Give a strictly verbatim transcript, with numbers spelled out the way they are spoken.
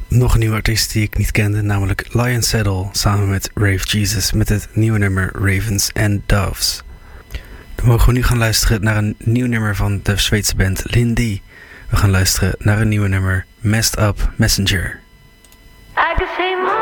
Nog een nieuwe artiest die ik niet kende, namelijk Lion Saddle samen met Rave Jesus met het nieuwe nummer Ravens and Doves. Dan mogen we nu gaan luisteren naar een nieuw nummer van de Zweedse band Lindy. We gaan luisteren naar een nieuwe nummer Messed Up Messenger.